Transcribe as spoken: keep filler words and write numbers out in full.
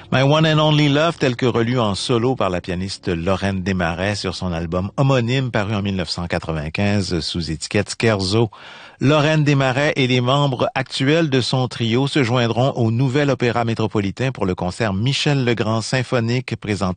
My One and Only Love, tel que relu en solo par la pianiste Lorraine Desmarais sur son album homonyme paru en mille neuf cent quatre-vingt-quinze sous étiquette Scherzo. Lorraine Desmarais et les membres actuels de son trio se joindront au Nouvel Opéra Métropolitain pour le concert Michel Legrand symphonique présenté